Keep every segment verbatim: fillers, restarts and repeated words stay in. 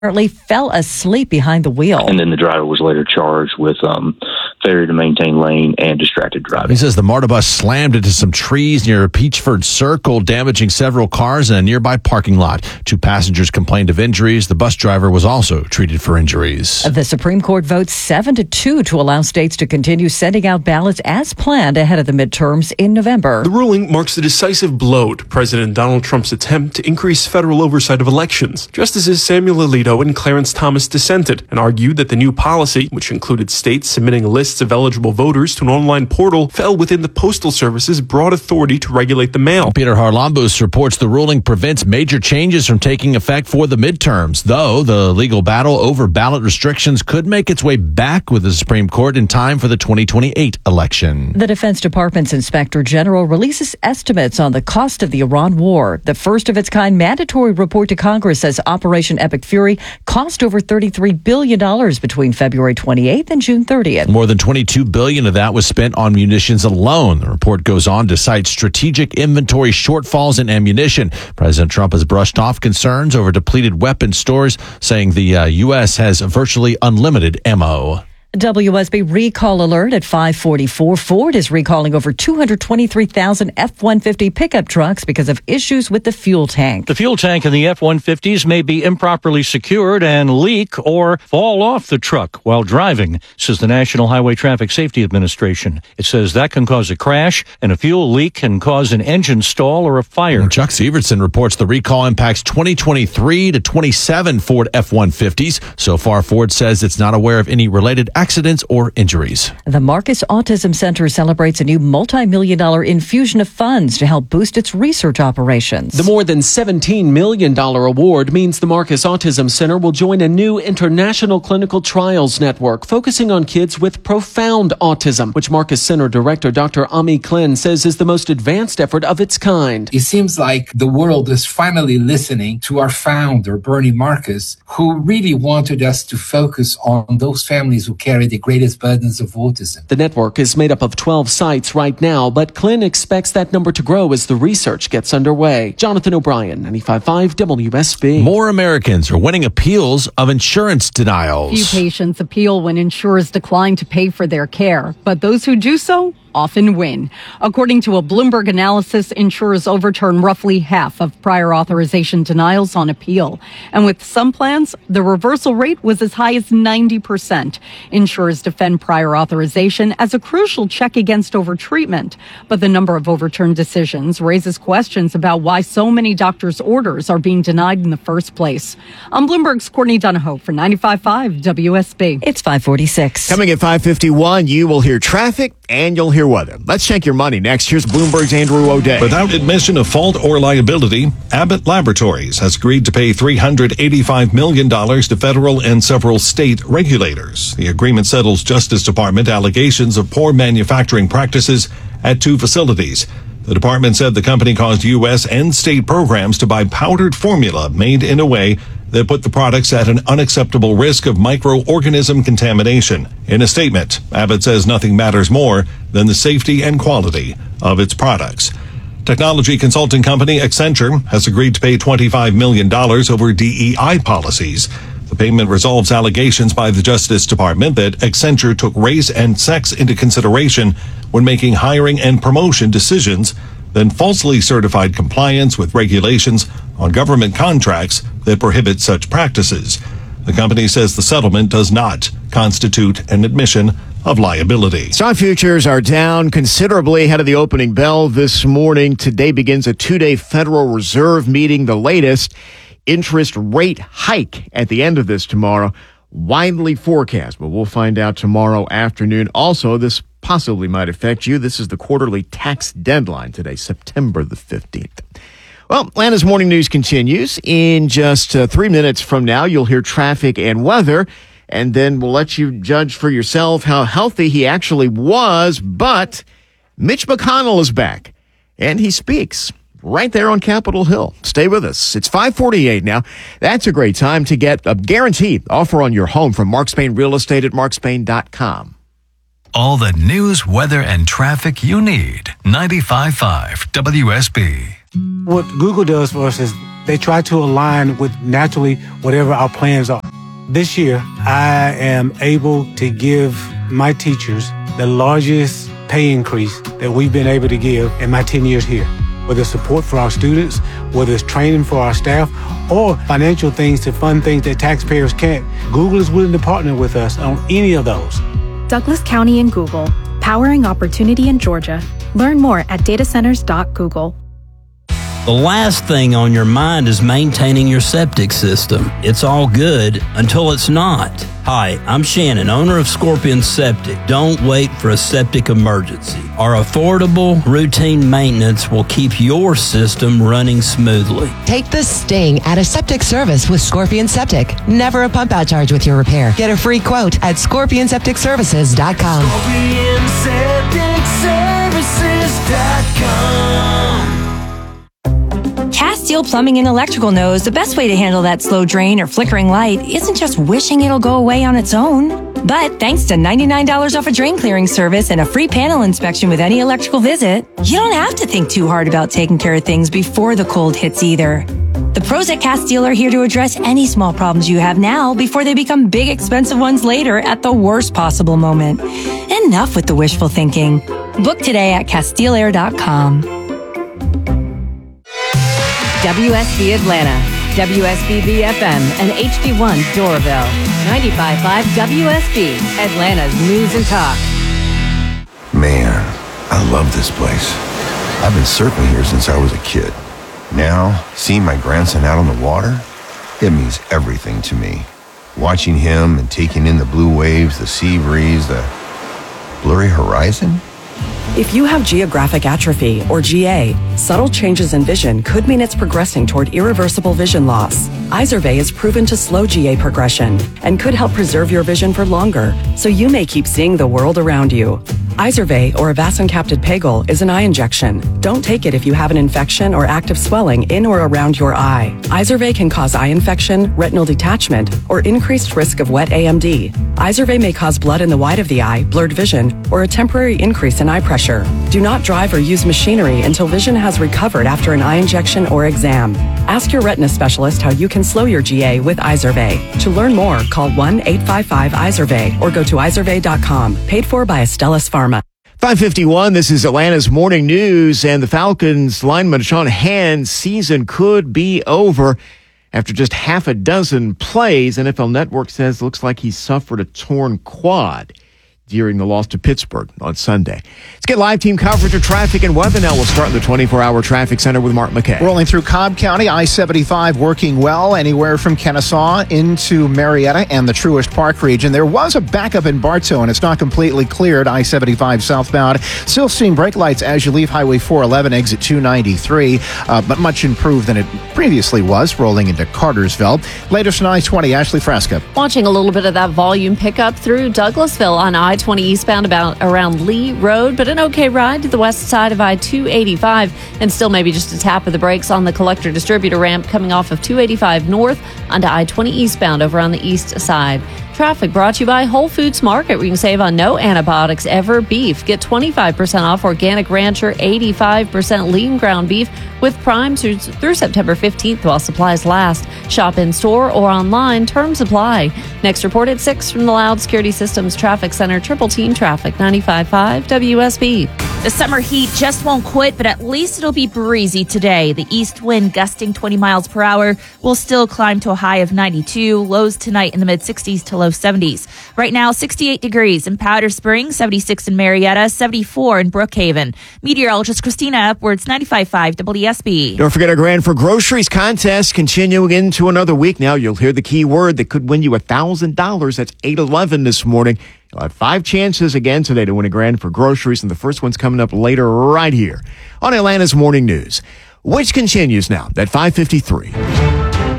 apparently fell asleep behind the wheel. And then the driver was later charged with um, failure to maintain lane and distracted driving. He says the MARTA bus slammed into some trees near Peachford Circle, damaging several cars in a nearby parking lot. Two passengers complained of injuries. The bus driver was also treated for injuries. The Supreme Court votes seven to two to allow states to continue sending out ballots as planned ahead of the midterms in November. The ruling marks a decisive blow to President Donald Trump's attempt to increase federal oversight of elections. Justices Samuel Alito and Clarence Thomas dissented and argued that the new policy, which included states submitting lists of eligible voters to an online portal, fell within the Postal Service's broad authority to regulate the mail. Peter Harlambous reports the ruling prevents major changes from taking effect for the midterms, though the legal battle over ballot restrictions could make its way back with the Supreme Court in time for the twenty twenty-eight election. The Defense Department's Inspector General releases estimates on the cost of the Iran war. The first of its kind mandatory report to Congress says Operation Epic Fury cost over thirty-three billion dollars between February twenty-eighth and June thirtieth. More than twenty-two billion dollars of that was spent on munitions alone. The report goes on to cite strategic inventory shortfalls in ammunition. President Trump has brushed off concerns over depleted weapon stores, saying the uh, U S has virtually unlimited ammo. W S B recall alert at five forty-four. Ford is recalling over two hundred twenty-three thousand F one fifty pickup trucks because of issues with the fuel tank. The fuel tank in the F one fifties may be improperly secured and leak or fall off the truck while driving, says the National Highway Traffic Safety Administration. It says that can cause a crash, and a fuel leak can cause an engine stall or a fire. And Chuck Severson reports the recall impacts twenty twenty-three to twenty-seven Ford F one fifties. So far, Ford says it's not aware of any related accidents or injuries. The Marcus Autism Center celebrates a new multi-million dollar infusion of funds to help boost its research operations. The more than seventeen million dollars award means the Marcus Autism Center will join a new international clinical trials network focusing on kids with profound autism, which Marcus Center Director Doctor Ami Klen says is the most advanced effort of its kind. It seems like the world is finally listening to our founder, Bernie Marcus, who really wanted us to focus on those families who carry the greatest burdens of autism. The network is made up of twelve sites right now, but Klen expects that number to grow as the research gets underway. Jonathan O'Brien, ninety-five point five W S B. More Americans are winning appeals of insurance denials. Few patients appeal when insurers decline to pay for their care, but those who do so often win. According to a Bloomberg analysis, insurers overturn roughly half of prior authorization denials on appeal. And with some plans, the reversal rate was as high as ninety percent. Insurers defend prior authorization as a crucial check against overtreatment. But the number of overturned decisions raises questions about why so many doctors' orders are being denied in the first place. I'm Bloomberg's Courtney Donahoe for ninety-five point five W S B. It's five forty-six. Coming at five fifty-one, you will hear traffic and you'll hear weather. Let's check your money next. Here's Bloomberg's Andrew O'Day. Without admission of fault or liability, Abbott Laboratories has agreed to pay three hundred eighty-five million dollars to federal and several state regulators. The agreement settles Justice Department allegations of poor manufacturing practices at two facilities. The department said the company caused U S and state programs to buy powdered formula made in a way that put the products at an unacceptable risk of microorganism contamination. In a statement, Abbott says nothing matters more than the safety and quality of its products. Technology consulting company Accenture has agreed to pay twenty-five million dollars over D E I policies. The payment resolves allegations by the Justice Department that Accenture took race and sex into consideration when making hiring and promotion decisions, then falsely certified compliance with regulations on government contracts that prohibit such practices. The company says the settlement does not constitute an admission of liability. Stock futures are down considerably ahead of the opening bell this morning. Today begins a two-day Federal Reserve meeting, the latest interest rate hike at the end of this tomorrow. Widely forecast, but we'll find out tomorrow afternoon. Also, this possibly might affect you. This is the quarterly tax deadline today, September the fifteenth. Well, Atlanta's Morning News continues. In just uh, three minutes from now, you'll hear traffic and weather, and then we'll let you judge for yourself how healthy he actually was. But Mitch McConnell is back, and he speaks right there on Capitol Hill. Stay with us. It's five forty-eight now. That's a great time to get a guaranteed offer on your home from Mark Spain Real Estate at mark spain dot com. All the news, weather, and traffic you need. ninety-five point five W S B. What Google does for us is they try to align with naturally whatever our plans are. This year, I am able to give my teachers the largest pay increase that we've been able to give in my ten years here. Whether it's support for our students, whether it's training for our staff, or financial things to fund things that taxpayers can't, Google is willing to partner with us on any of those. Douglas County and Google, powering opportunity in Georgia. Learn more at datacenters dot google. The last thing on your mind is maintaining your septic system. It's all good until it's not. Hi, I'm Shannon, owner of Scorpion Septic. Don't wait for a septic emergency. Our affordable, routine maintenance will keep your system running smoothly. Take the sting out of septic service with Scorpion Septic. Never a pump out charge with your repair. Get a free quote at scorpion septic services dot com. scorpion septic services dot com. Castile Plumbing and Electrical knows the best way to handle that slow drain or flickering light isn't just wishing it'll go away on its own. But thanks to ninety-nine dollars off a drain clearing service and a free panel inspection with any electrical visit, you don't have to think too hard about taking care of things before the cold hits either. The pros at Castile are here to address any small problems you have now before they become big, expensive ones later at the worst possible moment. Enough with the wishful thinking. Book today at castile air dot com. W S B Atlanta, W S B B F M, and H D one Doraville. ninety-five point five W S B, Atlanta's news and talk. Man, I love this place. I've been surfing here since I was a kid. Now, seeing my grandson out on the water, it means everything to me. Watching him and taking in the blue waves, the sea breeze, the blurry horizon. If you have geographic atrophy, or G A, subtle changes in vision could mean it's progressing toward irreversible vision loss. Izervay is proven to slow G A progression and could help preserve your vision for longer, so you may keep seeing the world around you. Izervay, or avacincaptad pegol, is an eye injection. Don't take it if you have an infection or active swelling in or around your eye. Izervay can cause eye infection, retinal detachment, or increased risk of wet A M D. Izervay may cause blood in the white of the eye, blurred vision, or a temporary increase in eye pressure. Do not drive or use machinery until vision has recovered after an eye injection or exam. Ask your retina specialist how you can slow your G A with Izervay. To learn more, call one eight five five Izervay or go to izervay dot com. Paid for by Astellas Pharma. five fifty-one, this is Atlanta's Morning News, and the Falcons lineman Sean Hand's season could be over after just half a dozen plays. N F L Network says it looks like he suffered a torn quad during the loss to Pittsburgh on Sunday. Let's get live team coverage of traffic and weather now. We'll start in the twenty-four hour traffic center with Mark McKay. Rolling through Cobb County, I seventy-five working well anywhere from Kennesaw into Marietta and the Truist Park region. There was a backup in Bartow, and it's not completely cleared. I seventy-five southbound. Still seeing brake lights as you leave Highway four eleven, exit two ninety-three, uh, but much improved than it previously was, rolling into Cartersville. Latest on I twenty, Ashley Fresca. Watching a little bit of that volume pickup through Douglasville on I twenty eastbound about around Lee Road, but an okay ride to the west side of I two eighty-five, and still maybe just a tap of the brakes on the collector distributor ramp coming off of two eighty-five north onto I twenty eastbound over on the east side. Traffic brought to you by Whole Foods Market, where you can save on no antibiotics ever beef. Get twenty-five percent off Organic Rancher, eighty-five percent lean ground beef with Prime through, through September fifteenth while supplies last. Shop in store or online. Terms apply. Next report at six from the Loud Security Systems Traffic Center. Triple Team Traffic, ninety-five point five W S B. The summer heat just won't quit, but at least it'll be breezy today. The east wind gusting twenty miles per hour will still climb to a high of ninety-two. Lows tonight in the mid-sixties to low seventies. Right now, sixty-eight degrees in Powder Springs, seventy-six in Marietta, seventy-four in Brookhaven. Meteorologist Christina Upwards, ninety-five point five W S B. Don't forget our Grand for Groceries contest continuing into another week now. You'll hear the key word that could win you one thousand dollars. That's eight eleven this morning. You'll have five chances again today to win a Grand for Groceries, and the first one's coming up later right here on Atlanta's Morning News, which continues now at five fifty-three.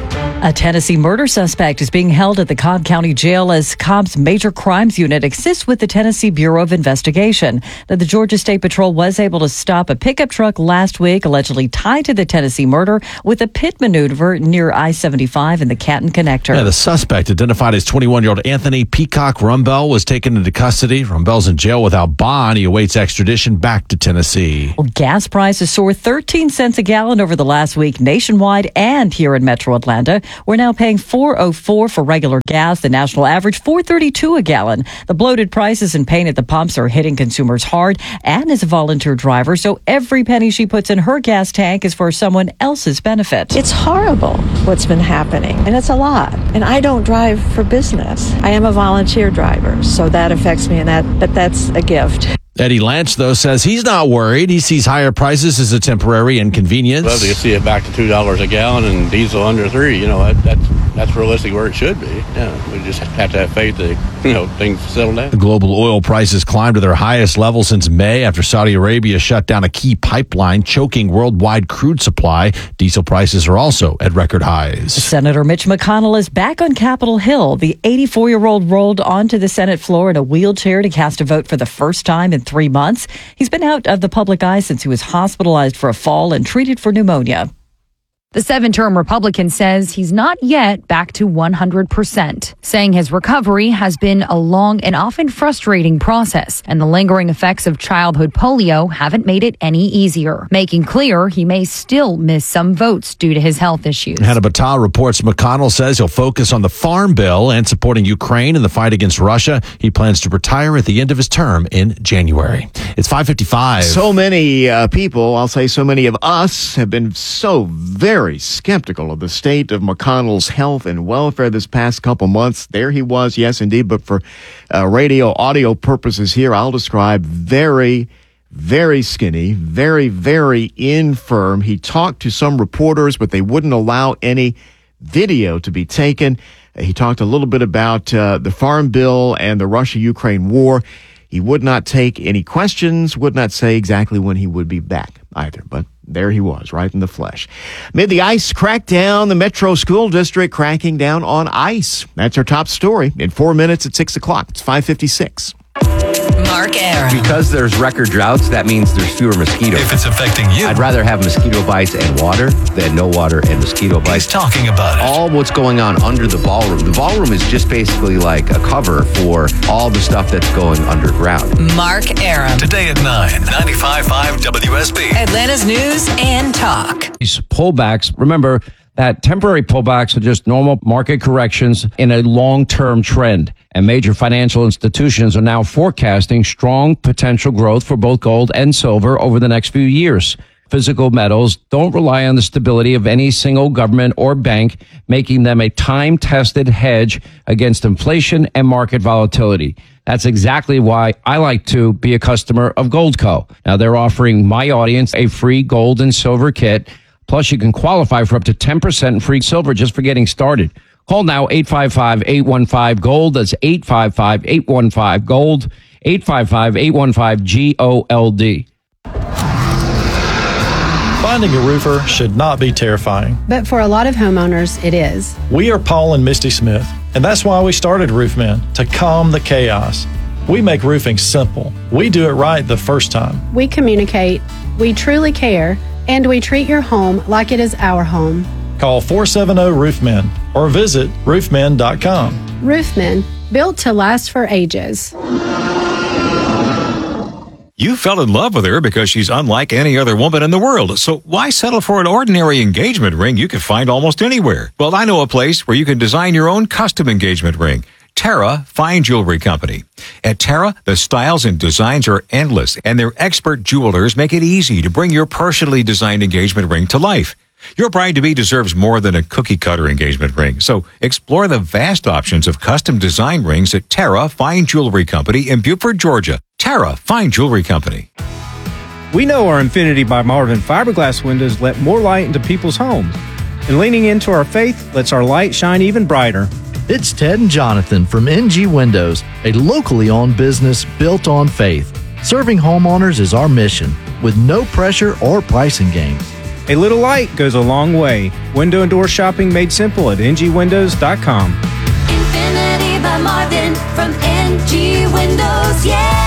A Tennessee murder suspect is being held at the Cobb County Jail as Cobb's Major Crimes Unit assists with the Tennessee Bureau of Investigation. Now, the Georgia State Patrol was able to stop a pickup truck last week allegedly tied to the Tennessee murder with a pit maneuver near I seventy-five in the Canton Connector. Yeah, the suspect, identified as twenty-one-year-old Anthony Peacock Rumbell, was taken into custody. Rumbell's in jail without bond. He awaits extradition back to Tennessee. Well, gas prices soared thirteen cents a gallon over the last week nationwide and here in Metro Atlanta. We're now paying four oh four for regular gas. The national average, four thirty-two a gallon. The bloated prices and pain at the pumps are hitting consumers hard. Ann is a volunteer driver, so every penny she puts in her gas tank is for someone else's benefit. It's horrible what's been happening, and it's a lot. And I don't drive for business. I am a volunteer driver, so that affects me, and that, but that's a gift. Eddie Lance, though, says he's not worried. He sees higher prices as a temporary inconvenience. Love to see it back to two dollars a gallon and diesel under three. You know, that, that's that's realistic where it should be. Yeah, we just have to have faith that, you know, things settle down. The global oil prices climbed to their highest level since May after Saudi Arabia shut down a key pipeline, choking worldwide crude supply. Diesel prices are also at record highs. Senator Mitch McConnell is back on Capitol Hill. The eighty-four-year-old rolled onto the Senate floor in a wheelchair to cast a vote for the first time in three months. He's been out of the public eye since he was hospitalized for a fall and treated for pneumonia. The seven-term Republican says he's not yet back to one hundred percent, saying his recovery has been a long and often frustrating process, and the lingering effects of childhood polio haven't made it any easier, making clear he may still miss some votes due to his health issues. Hannah Batal reports McConnell says he'll focus on the Farm Bill and supporting Ukraine in the fight against Russia. He plans to retire at the end of his term in January. It's five fifty-five. So many uh, people, I'll say so many of us, have been so very Very skeptical of the state of McConnell's health and welfare this past couple months. There he was, yes, indeed, but for uh, radio, audio purposes here, I'll describe very, very skinny, very, very infirm. He talked to some reporters, but they wouldn't allow any video to be taken. He talked a little bit about uh, the Farm Bill and the Russia-Ukraine war. He would not take any questions, would not say exactly when he would be back either, but there he was, right in the flesh. Amid the ICE crackdown, the Metro School District cracking down on ICE. That's our top story. In four minutes at six o'clock. It's five fifty-six. Mark Arum. Because there's record droughts, that means there's fewer mosquitoes. If it's affecting you, I'd rather have mosquito bites and water than no water and mosquito bites. He's talking about it. All what's going on under the ballroom. The ballroom is just basically like a cover for all the stuff that's going underground. Mark Arum. Today at nine, ninety-five point five W S B. Atlanta's News and Talk. These pullbacks, remember that temporary pullbacks are just normal market corrections in a long-term trend. And major financial institutions are now forecasting strong potential growth for both gold and silver over the next few years. Physical metals don't rely on the stability of any single government or bank, making them a time-tested hedge against inflation and market volatility. That's exactly why I like to be a customer of Goldco. Now, they're offering my audience a free gold and silver kit. Plus, you can qualify for up to ten percent free silver just for getting started. Call now, eight five five, eight one five, GOLD. That's eight five five, eight one five, GOLD, eight five five, eight one five, G O L D. Finding a roofer should not be terrifying. But for a lot of homeowners, it is. We are Paul and Misty Smith, and that's why we started Roofmen, to calm the chaos. We make roofing simple. We do it right the first time. We communicate, we truly care, and we treat your home like it is our home. Call four seven zero, roofmen or visit roofmen dot com. Roofmen, built to last for ages. You fell in love with her because she's unlike any other woman in the world. So why settle for an ordinary engagement ring you can find almost anywhere? Well, I know a place where you can design your own custom engagement ring. Terra Fine Jewelry Company. At Terra, the styles and designs are endless, and their expert jewelers make it easy to bring your personally designed engagement ring to life. Your bride-to-be deserves more than a cookie-cutter engagement ring, so explore the vast options of custom design rings at Terra Fine Jewelry Company in Beaufort, Georgia. Terra Fine Jewelry Company. We know our Infinity by Marvin fiberglass windows let more light into people's homes, and leaning into our faith lets our light shine even brighter. It's Ted and Jonathan from N G Windows, a locally owned business built on faith. Serving homeowners is our mission, with no pressure or pricing games. A little light goes a long way. Window and door shopping made simple at N G windows dot com. Infinity by Marvin from N G Windows, yeah!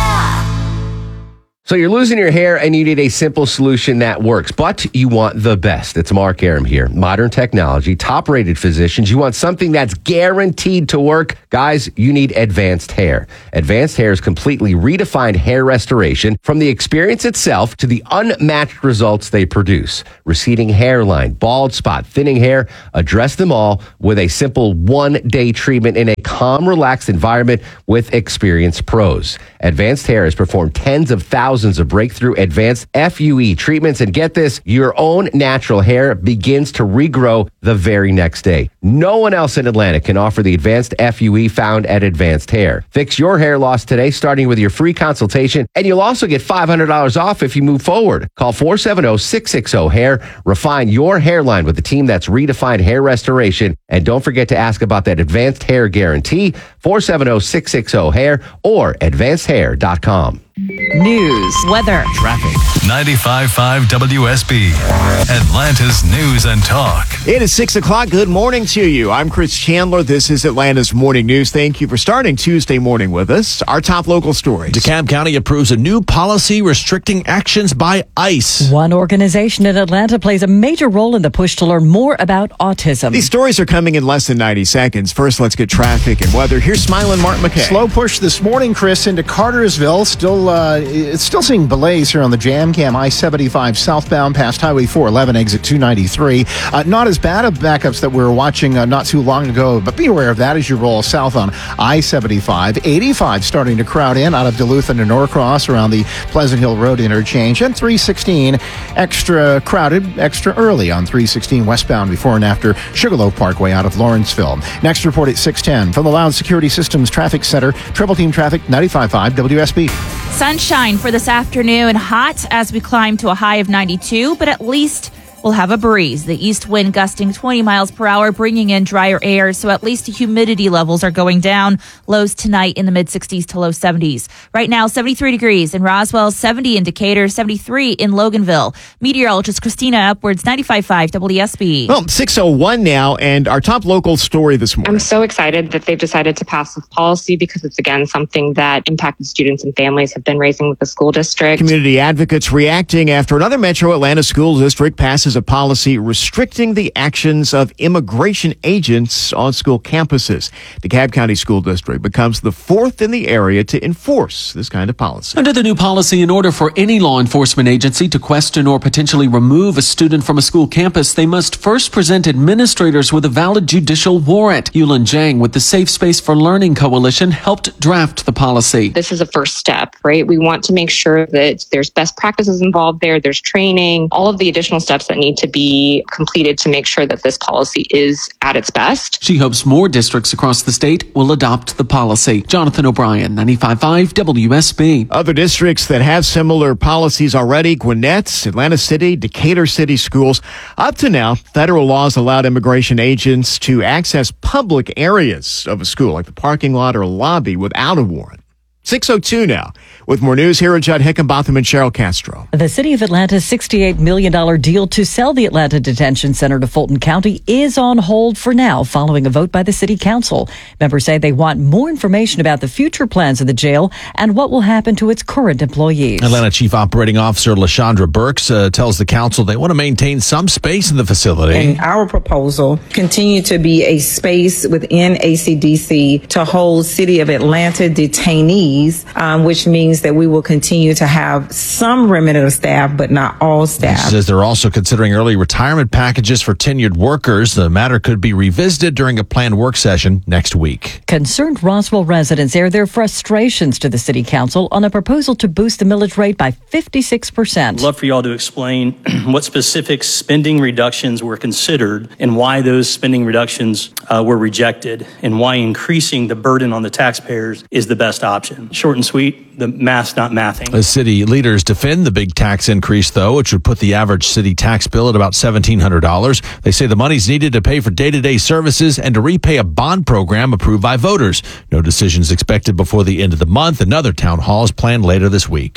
So you're losing your hair and you need a simple solution that works, but you want the best. It's Mark Aram here. Modern technology, top-rated physicians. You want something that's guaranteed to work. Guys, you need Advanced Hair. Advanced Hair's completely redefined hair restoration, from the experience itself to the unmatched results they produce. Receding hairline, bald spot, thinning hair, address them all with a simple one-day treatment in a calm, relaxed environment with experienced pros. Advanced Hair has performed tens of thousands of breakthrough advanced F U E treatments, and get this, your own natural hair begins to regrow the very next day. No one else in Atlanta can offer the advanced F U E found at Advanced Hair. Fix your hair loss today, starting with your free consultation, and you'll also get five hundred dollars off if you move forward. Call four seven zero, six six zero, hair. Refine your hairline with the team that's redefined hair restoration, and don't forget to ask about that Advanced Hair Guarantee, four seven zero, six six zero, hair or advanced hair dot com. News, weather, traffic. ninety-five point five W S B, Atlanta's news and talk. It is six o'clock. Good morning to you. I'm Chris Chandler. This is Atlanta's Morning News. Thank you for starting Tuesday morning with us. Our top local stories. DeKalb County approves a new policy restricting actions by ICE. One organization in Atlanta plays a major role in the push to learn more about autism. These stories are coming in less than ninety seconds. First, let's get traffic and weather. Here's Smiling Mark McKay. Slow push this morning, Chris, into Cartersville. Still, uh, it's still seeing delays here on the Jam Cam I seventy-five southbound past Highway four eleven, exit two ninety-three. Uh, not as bad of backups that we were watching uh, not too long ago, but be aware of that as you roll south on I seventy-five. eighty-five starting to crowd in out of Duluth into Norcross around the Pleasant Hill Road interchange, and three sixteen extra crowded, extra early on three sixteen westbound before and after Sugarloaf Parkway out of Lawrenceville. Next report at six ten from the Loud Security Systems Traffic Center, Triple Team Traffic, ninety-five point five W S B. Sunshine for this afternoon, hot as we climb to a high of ninety-two, but at least we'll have a breeze. The east wind gusting twenty miles per hour, bringing in drier air, so at least the humidity levels are going down. Lows tonight in the mid sixties to low seventies. Right now, seventy-three degrees in Roswell, seventy in Decatur, seventy-three in Loganville. Meteorologist Christina Upwards, ninety-five point five W S B. Well, six oh one now, and our top local story this morning. I'm so excited that they've decided to pass this policy because it's, again, something that impacted students and families have been raising with the school district. Community advocates reacting after another Metro Atlanta school district passes a policy restricting the actions of immigration agents on school campuses. DeKalb County School District becomes the fourth in the area to enforce this kind of policy. Under the new policy, in order for any law enforcement agency to question or potentially remove a student from a school campus, they must first present administrators with a valid judicial warrant. Yulin Jang with the Safe Space for Learning Coalition helped draft the policy. This is a first step, right? We want to make sure that there's best practices involved there, there's training, all of the additional steps that need to be completed to make sure that this policy is at its best. She hopes more districts across the state will adopt the policy. Jonathan O'Brien, ninety-five point five W S B. Other districts that have similar policies already: Gwinnett, Atlanta City, Decatur City Schools. Up to now, federal laws allowed immigration agents to access public areas of a school, like the parking lot or lobby, without a warrant. six oh two now. With more news, here are Judd Hickenbotham and Cheryl Castro. The City of Atlanta's sixty-eight million dollars deal to sell the Atlanta Detention Center to Fulton County is on hold for now, following a vote by the City Council. Members say they want more information about the future plans of the jail and what will happen to its current employees. Atlanta Chief Operating Officer LaShondra Burks uh, tells the council they want to maintain some space in the facility. And our proposal continue to be a space within A C D C to hold City of Atlanta detainees, um, which means that we will continue to have some remnant of staff, but not all staff. She says they're also considering early retirement packages for tenured workers. The matter could be revisited during a planned work session next week. Concerned Roswell residents air their frustrations to the City Council on a proposal to boost the millage rate by fifty-six percent. I'd love for you all to explain what specific spending reductions were considered and why those spending reductions uh, were rejected, and why increasing the burden on the taxpayers is the best option. Short and sweet, the math's not mathing. The city leaders defend the big tax increase, though, which would put the average city tax bill at about seventeen hundred dollars. They say the money's needed to pay for day-to-day services and to repay a bond program approved by voters. No decisions expected before the end of the month. Another town hall is planned later this week.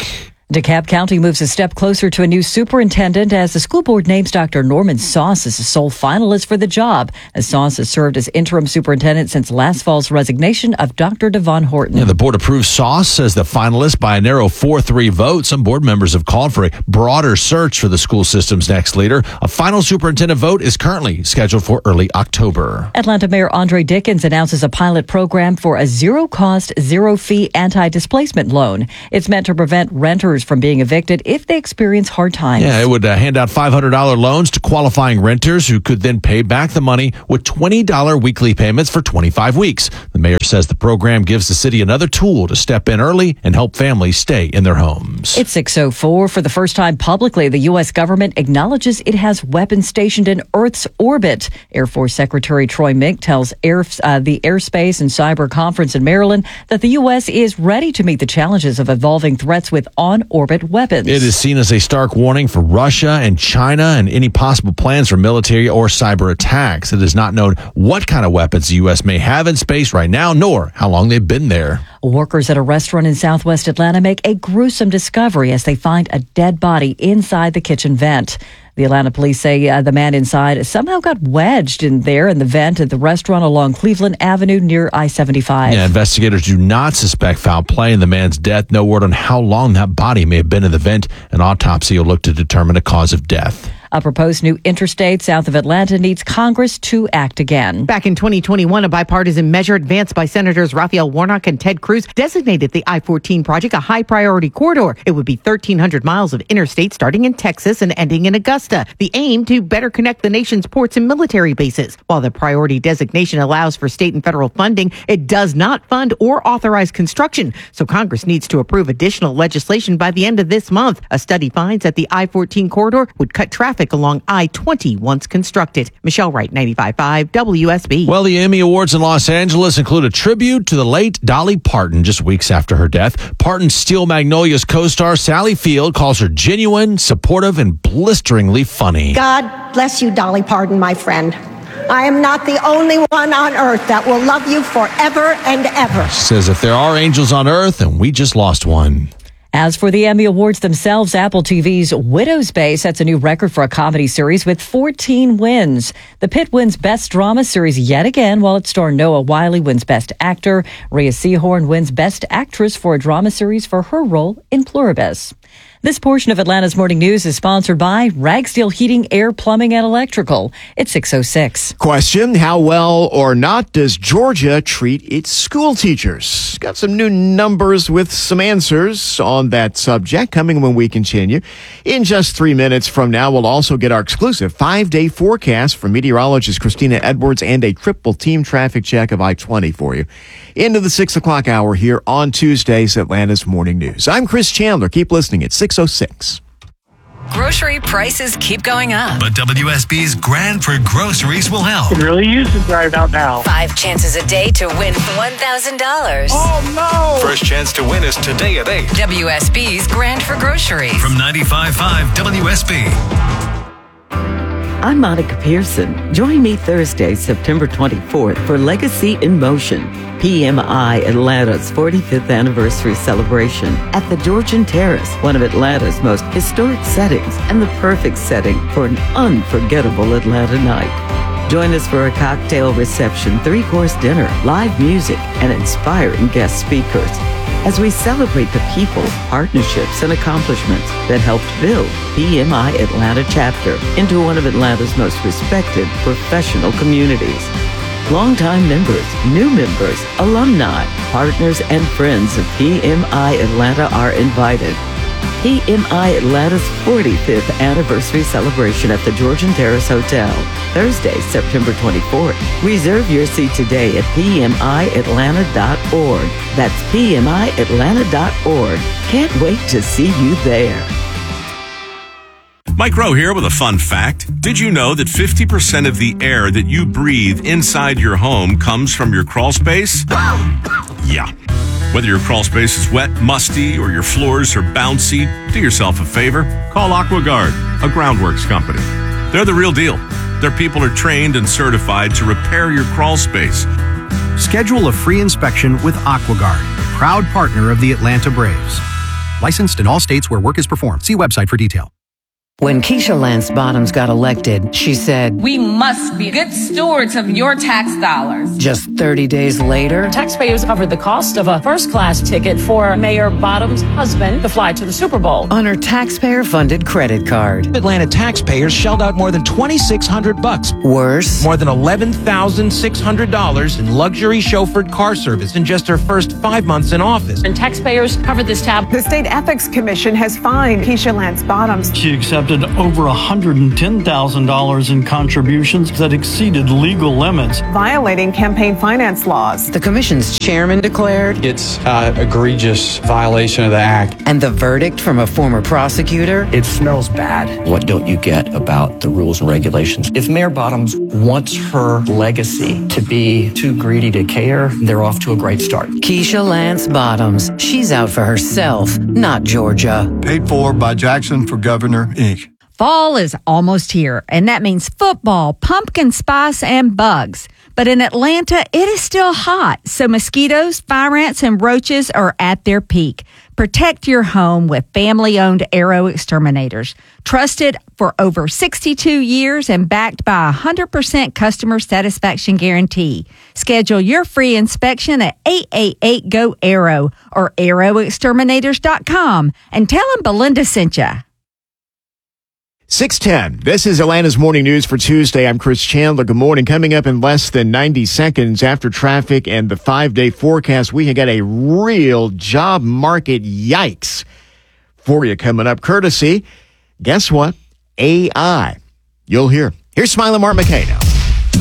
DeKalb County moves a step closer to a new superintendent as the school board names Doctor Norman Sauce as the sole finalist for the job, as Sauce has served as interim superintendent since last fall's resignation of Doctor Devon Horton. Yeah, the board approved Sauce as the finalist by a narrow four three vote. Some board members have called for a broader search for the school system's next leader. A final superintendent vote is currently scheduled for early October. Atlanta Mayor Andre Dickens announces a pilot program for a zero-cost, zero-fee anti-displacement loan. It's meant to prevent renters from being evicted if they experience hard times. Yeah, it would uh, hand out five hundred dollars loans to qualifying renters who could then pay back the money with twenty dollars weekly payments for twenty-five weeks. The mayor says the program gives the city another tool to step in early and help families stay in their homes. It's six oh four. For the first time publicly, the U S government acknowledges it has weapons stationed in Earth's orbit. Air Force Secretary Troy Mink tells Air, uh, the Airspace and Cyber Conference in Maryland that the U S is ready to meet the challenges of evolving threats with on-orbit weapons. It is seen as a stark warning for Russia and China and any possible plans for military or cyber attacks. It is not known what kind of weapons the U S may have in space right now, nor how long they've been there. Workers at a restaurant in southwest Atlanta make a gruesome discovery as they find a dead body inside the kitchen vent. The Atlanta police say uh, the man inside somehow got wedged in there in the vent at the restaurant along Cleveland Avenue near I seventy-five. Yeah, investigators do not suspect foul play in the man's death. No word on how long that body may have been in the vent. An autopsy will look to determine the cause of death. A proposed new interstate south of Atlanta needs Congress to act again. Back in twenty twenty-one, a bipartisan measure advanced by Senators Raphael Warnock and Ted Cruz designated the I fourteen project a high-priority corridor. It would be thirteen hundred miles of interstate starting in Texas and ending in Augusta. The aim to better connect the nation's ports and military bases. While the priority designation allows for state and federal funding, it does not fund or authorize construction. So Congress needs to approve additional legislation by the end of this month. A study finds that the I fourteen corridor would cut traffic along I twenty once constructed. Michelle Wright, ninety-five point five W S B. Well, the Emmy Awards in Los Angeles include a tribute to the late Dolly Parton just weeks after her death. Parton's Steel Magnolias co-star Sally Field calls her genuine, supportive, and blisteringly funny. God bless you, Dolly Parton, my friend. I am not the only one on earth that will love you forever and ever. She says if there are angels on earth, and we just lost one. As for the Emmy Awards themselves, Apple T V's Widow's Bay sets a new record for a comedy series with fourteen wins. The Pit wins Best Drama Series yet again, while its star Noah Wyle wins Best Actor. Rhea Seehorn wins Best Actress for a drama series for her role in Pluribus. This portion of Atlanta's Morning News is sponsored by Ragsteel Heating, Air, Plumbing, and Electrical. It's six oh six. Question, how well or not does Georgia treat its school teachers? Got some new numbers with some answers on that subject coming when we continue. In just three minutes from now, we'll also get our exclusive five-day forecast from meteorologist Christina Edwards and a triple team traffic check of I twenty for you. Into the six o'clock hour here on Tuesday's Atlanta's Morning News. I'm Chris Chandler. Keep listening at six oh six. Grocery prices keep going up. But W S B's Grand for Groceries will help. Could really use it right about now. Five chances a day to win one thousand dollars. Oh, no! First chance to win is today at eight. W S B's Grand for Groceries. From ninety-five point five W S B. I'm Monica Pearson. Join me Thursday, September twenty-fourth for Legacy in Motion, P M I Atlanta's forty-fifth anniversary celebration at the Georgian Terrace, one of Atlanta's most historic settings and the perfect setting for an unforgettable Atlanta night. Join us for a cocktail reception, three-course dinner, live music, and inspiring guest speakers as we celebrate the people, partnerships, and accomplishments that helped build P M I Atlanta chapter into one of Atlanta's most respected professional communities. Longtime members, new members, alumni, partners, and friends of P M I Atlanta are invited. P M I Atlanta's forty-fifth anniversary celebration at the Georgian Terrace Hotel, Thursday, September twenty-fourth. Reserve your seat today at P M I Atlanta dot org. That's P M I Atlanta dot org. Can't wait to see you there. Mike Rowe here with a fun fact. Did you know that fifty percent of the air that you breathe inside your home comes from your crawl space? Yeah. Whether your crawl space is wet, musty, or your floors are bouncy, do yourself a favor. Call AquaGuard, a groundworks company. They're the real deal. Their people are trained and certified to repair your crawl space. Schedule a free inspection with AquaGuard, proud partner of the Atlanta Braves. Licensed in all states where work is performed. See website for detail. When Keisha Lance Bottoms got elected, she said, "We must be good stewards of your tax dollars." Just thirty days later, taxpayers covered the cost of a first-class ticket for Mayor Bottoms' husband to fly to the Super Bowl on her taxpayer-funded credit card. Atlanta taxpayers shelled out more than twenty-six hundred bucks. Worse, more than eleven thousand six hundred dollars in luxury chauffeured car service in just her first five months in office. And taxpayers covered this tab. The State Ethics Commission has fined Keisha Lance Bottoms. She accepted over one hundred ten thousand dollars in contributions that exceeded legal limits, violating campaign finance laws. The commission's chairman declared it's an egregious violation of the act. And the verdict from a former prosecutor? It smells bad. What don't you get about the rules and regulations? If Mayor Bottoms wants her legacy to be too greedy to care, they're off to a great start. Keisha Lance Bottoms. She's out for herself, not Georgia. Paid for by Jackson for Governor, Incorporated. Fall is almost here, and that means football, pumpkin spice, and bugs. But in Atlanta, it is still hot, so mosquitoes, fire ants, and roaches are at their peak. Protect your home with family-owned Arrow Exterminators. Trusted for over sixty-two years and backed by a one hundred percent customer satisfaction guarantee. Schedule your free inspection at eight eight eight, G O, ARROW or arrow exterminators dot com and tell them Belinda sent you. six ten. This is Atlanta's Morning News for Tuesday. I'm Chris Chandler. Good morning. Coming up in less than ninety seconds after traffic and the five-day forecast, we have got a real job market yikes for you coming up. Courtesy, guess what? A I. You'll hear. Here's Smiling Mark McKay now.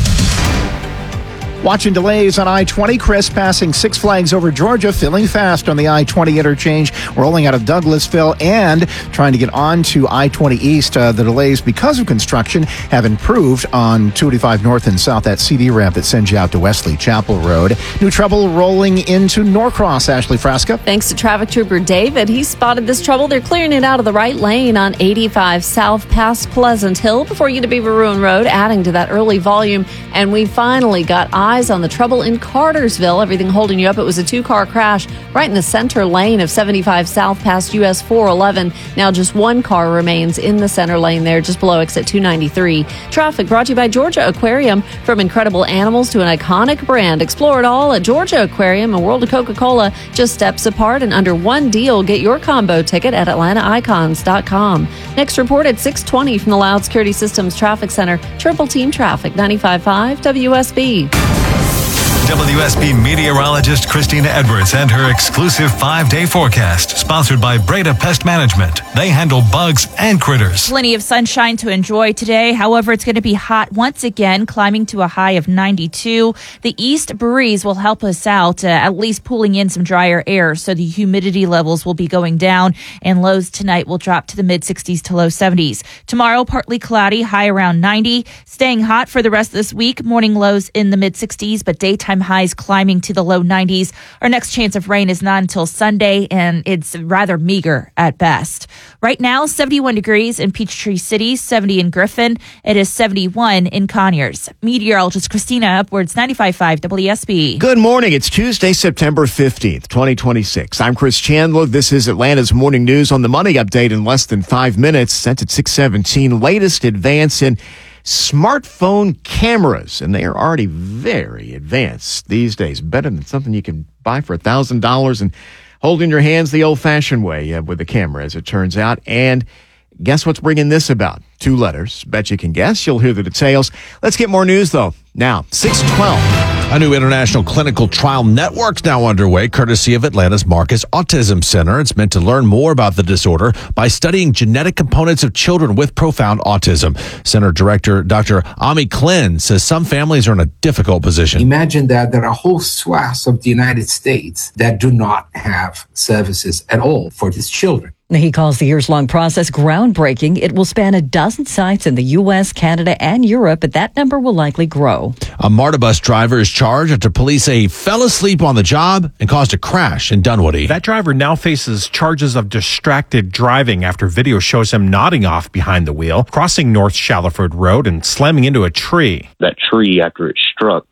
Watching delays on I twenty, Chris, passing Six Flags over Georgia, filling fast on the I twenty interchange, rolling out of Douglasville, and trying to get on to I twenty East. Uh, the delays, because of construction, have improved on two eighty-five North and South, that C D ramp that sends you out to Wesley Chapel Road. New trouble rolling into Norcross, Ashley Frasca. Thanks to traffic trooper David. He spotted this trouble. They're clearing it out of the right lane on eighty-five South past Pleasant Hill before you get to Beaver Ruin Road, adding to that early volume. And we finally got eyes on the trouble in Cartersville. Everything holding you up. It was a two-car crash right in the center lane of seventy-five South past U S four eleven. Now just one car remains in the center lane there, just below exit two ninety-three. Traffic brought to you by Georgia Aquarium. From incredible animals to an iconic brand, explore it all at Georgia Aquarium. A world of Coca-Cola, just steps apart and under one deal. Get your combo ticket at atlanta icons dot com. Next report at six twenty from the Loud Security Systems Traffic Center. Triple Team Traffic, ninety-five point five W S B. W S B meteorologist Christina Edwards and her exclusive five-day forecast, sponsored by Breda Pest Management. They handle bugs and critters. Plenty of sunshine to enjoy today. However, it's going to be hot once again, climbing to a high of ninety-two. The east breeze will help us out, uh, at least pulling in some drier air, so the humidity levels will be going down, and lows tonight will drop to the mid-sixties to low seventies. Tomorrow, partly cloudy, high around ninety. Staying hot for the rest of this week. Morning lows in the mid-sixties, but daytime highs climbing to the low nineties. Our next chance of rain is not until Sunday, and it's rather meager at best. Right now, seventy-one degrees in Peachtree City, seventy in Griffin. It is seventy-one in Conyers. Meteorologist Christina Upwards, ninety-five point five W S B. Good morning. It's Tuesday, September fifteenth, twenty twenty-six. I'm Chris Chandler. This is Atlanta's Morning News on the Money Update in less than five minutes. Sent at six seventeen. Latest advance in smartphone cameras, and they are already very advanced these days. Better than something you can buy for one thousand dollars and hold in your hands the old-fashioned way uh, with the camera, as it turns out. And guess what's bringing this about? Two letters. Bet you can guess. You'll hear the details. Let's get more news, though. Now, six twelve. A new international clinical trial network's now underway, courtesy of Atlanta's Marcus Autism Center. It's meant to learn more about the disorder by studying genetic components of children with profound autism. Center Director Doctor Ami Klin says some families are in a difficult position. Imagine that there are whole swaths of the United States that do not have services at all for these children. He calls the years-long process groundbreaking. It will span a dozen sites in the U S, Canada, and Europe, but that number will likely grow. A MARTA bus driver is charged after police say he fell asleep on the job and caused a crash in Dunwoody. That driver now faces charges of distracted driving after video shows him nodding off behind the wheel, crossing North Shallowford Road and slamming into a tree. That tree, after it struck,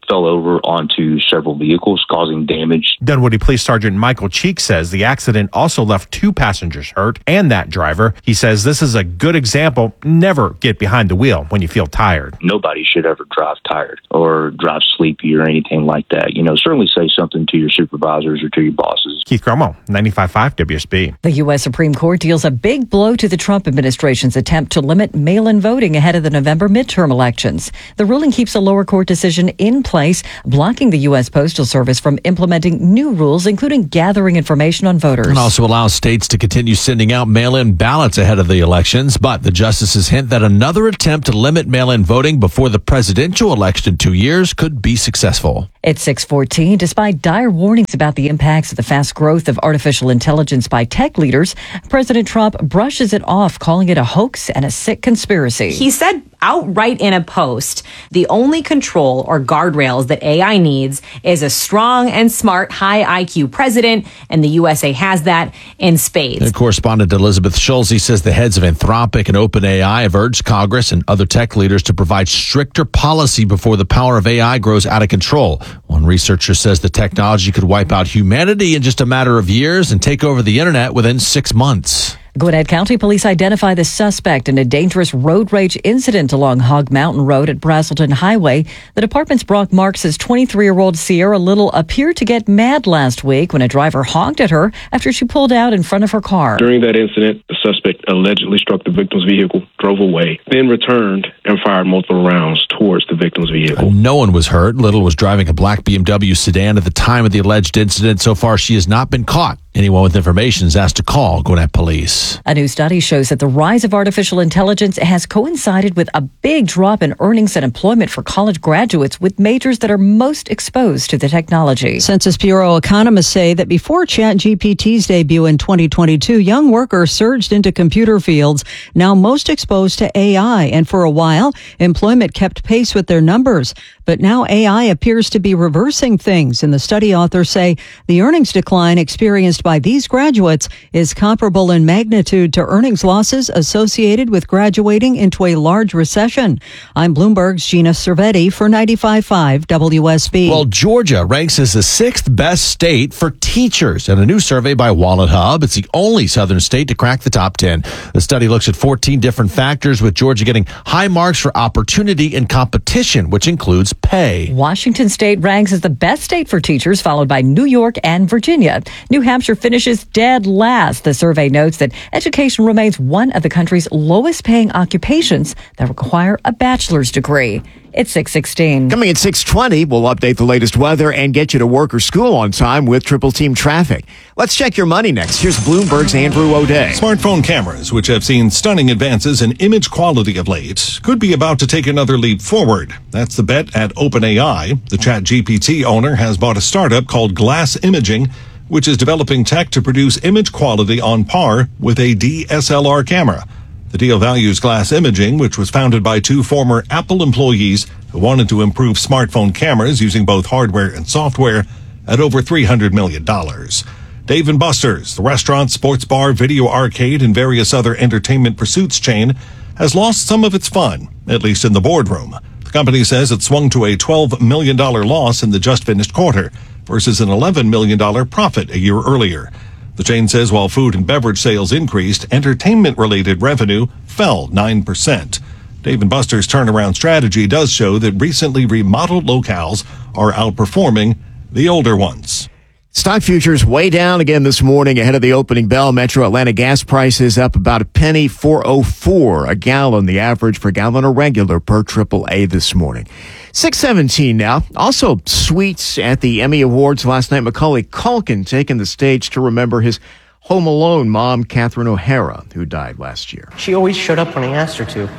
fell over onto several vehicles, causing damage. Dunwoody Police Sergeant Michael Cheek says the accident also left two passengers hurt and that driver. He says this is a good example. Never get behind the wheel when you feel tired. Nobody should ever drive tired or drive sleepy or anything like that. You know, certainly say something to your supervisors or to your bosses. Keith Gromo, ninety-five point five W S B. The U S Supreme Court deals a big blow to the Trump administration's attempt to limit mail-in voting ahead of the November midterm elections. The ruling keeps a lower court decision in place, blocking the U S Postal Service from implementing new rules, including gathering information on voters. It also allows states to continue sending out mail-in ballots ahead of the elections, but the justices hint that another attempt to limit mail-in voting before the presidential election in two years could be successful. It's six fourteen. Despite dire warnings about the impacts of the fast growth of artificial intelligence by tech leaders, President Trump brushes it off, calling it a hoax and a sick conspiracy. He said outright in a post, the only control or guardrails that A I needs is a strong and smart, high I Q president, and the U S A has that in spades. And correspondent Elizabeth Schulze says the heads of Anthropic and OpenAI have urged Congress and other tech leaders to provide stricter policy before the power of A I grows out of control. One researcher says the technology could wipe out humanity in just a matter of years and take over the internet within six months. Gwinnett County Police identify the suspect in a dangerous road rage incident along Hog Mountain Road at Brazelton Highway. The department's Brock Marks says twenty-three-year-old Sierra Little appeared to get mad last week when a driver honked at her after she pulled out in front of her car. During that incident, the suspect allegedly struck the victim's vehicle, drove away, then returned and fired multiple rounds towards the victim's vehicle. No one was hurt. Little was driving a black B M W sedan at the time of the alleged incident. So far, she has not been caught. Anyone with information is asked to call Gwinnett Police. A new study shows that the rise of artificial intelligence has coincided with a big drop in earnings and employment for college graduates with majors that are most exposed to the technology. Census Bureau economists say that before ChatGPT's debut in twenty twenty-two, young workers surged into computer fields, now most exposed to A I. And for a while, employment kept pace with their numbers. But now A I appears to be reversing things. And the study authors say the earnings decline experienced by these graduates is comparable in magnitude to earnings losses associated with graduating into a large recession. I'm Bloomberg's Gina Cervetti for ninety-five point five W S B. Well, Georgia ranks as the sixth best state for teachers in a new survey by Wallet Hub. It's the only southern state to crack the top ten. The study looks at fourteen different factors, with Georgia getting high marks for opportunity and competition, which includes pay. Washington State ranks as the best state for teachers, followed by New York and Virginia. New Hampshire finishes dead last. The survey notes that education remains one of the country's lowest paying occupations that require a bachelor's degree. It's six sixteen. Coming at six twenty, we'll update the latest weather and get you to work or school on time with Triple Team Traffic. Let's check your money next. Here's Bloomberg's Andrew O'Day. Smartphone cameras, which have seen stunning advances in image quality of late, could be about to take another leap forward. That's the bet at OpenAI. The ChatGPT owner has bought a startup called Glass Imaging, which is developing tech to produce image quality on par with a D S L R camera. The deal values Glass Imaging, which was founded by two former Apple employees who wanted to improve smartphone cameras using both hardware and software, at over three hundred million dollars. Dave and Buster's, the restaurant, sports bar, video arcade, and various other entertainment pursuits chain, has lost some of its fun, at least in the boardroom. The company says it swung to a twelve million dollars loss in the just finished quarter versus an eleven million dollars profit a year earlier. The chain says while food and beverage sales increased, entertainment-related revenue fell nine percent. Dave and Buster's turnaround strategy does show that recently remodeled locales are outperforming the older ones. Stock futures way down again this morning ahead of the opening bell. Metro Atlanta gas prices up about a penny, four oh four a gallon. The average per gallon or regular per triple A this morning. six seventeen now. Also sweets at the Emmy Awards last night. Macaulay Culkin taking the stage to remember his Home Alone mom, Catherine O'Hara, who died last year. She always showed up when I asked her to.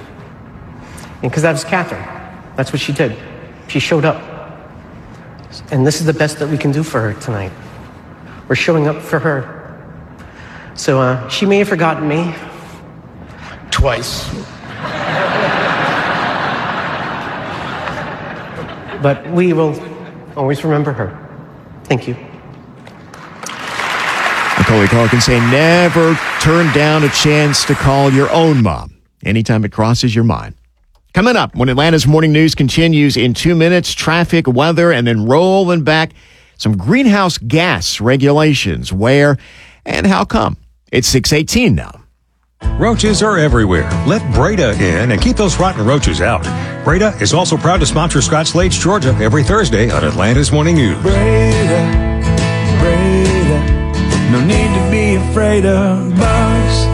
Because that was Catherine. That's what she did. She showed up. And this is the best that we can do for her tonight. We're showing up for her. So uh, she may have forgotten me twice. But we will always remember her. Thank you. Macaulay Culkin saying never turn down a chance to call your own mom anytime it crosses your mind. Coming up, when Atlanta's Morning News continues in two minutes, traffic, weather, and then rolling back, some greenhouse gas regulations. Where and how come? It's six eighteen now. Roaches are everywhere. Let Breda in and keep those rotten roaches out. Breda is also proud to sponsor Scott Slade's Georgia every Thursday on Atlanta's Morning News. Breda, Breda, no need to be afraid of bugs.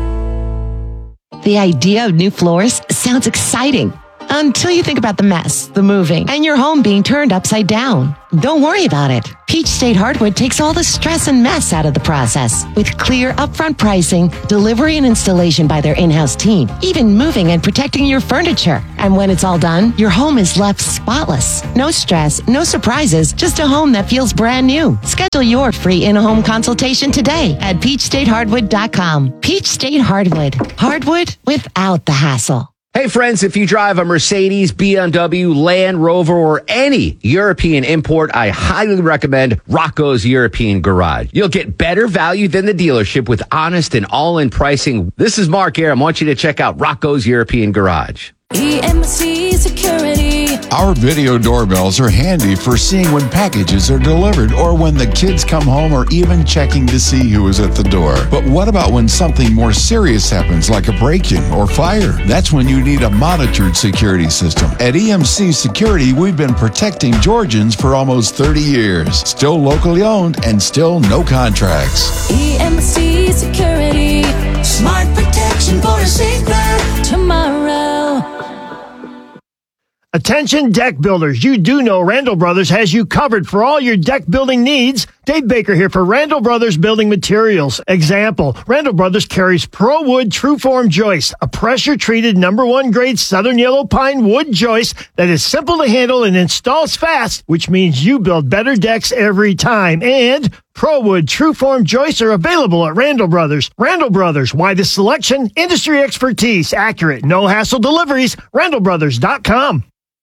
The idea of new floors sounds exciting until you think about the mess, the moving, and your home being turned upside down. Don't worry about it. Peach State Hardwood takes all the stress and mess out of the process with clear upfront pricing, delivery and installation by their in-house team, even moving and protecting your furniture. And when it's all done, your home is left spotless. No stress, no surprises, just a home that feels brand new. Schedule your free in-home consultation today at peach state hardwood dot com. Peach State Hardwood. Hardwood without the hassle. Hey friends, if you drive a Mercedes, B M W, Land Rover, or any European import, I highly recommend Rocco's European Garage. You'll get better value than the dealership with honest and all-in pricing. This is Mark Aram. I want you to check out Rocco's European Garage. E M C Security. Our video doorbells are handy for seeing when packages are delivered or when the kids come home or even checking to see who is at the door. But what about when something more serious happens, like a break-in or fire? That's when you need a monitored security system. At E M C Security, we've been protecting Georgians for almost thirty years. Still locally owned and still no contracts. E M C Security. Smart protection for a safer tomorrow. Attention deck builders, you do know Randall Brothers has you covered for all your deck building needs. Dave Baker here for Randall Brothers Building Materials. Example, Randall Brothers carries ProWood Trueform Joist, a pressure-treated number one grade Southern Yellow Pine wood joist that is simple to handle and installs fast, which means you build better decks every time. And ProWood Trueform joists are available at Randall Brothers. Randall Brothers, widest selection, industry expertise, accurate, no-hassle deliveries, randall brothers dot com.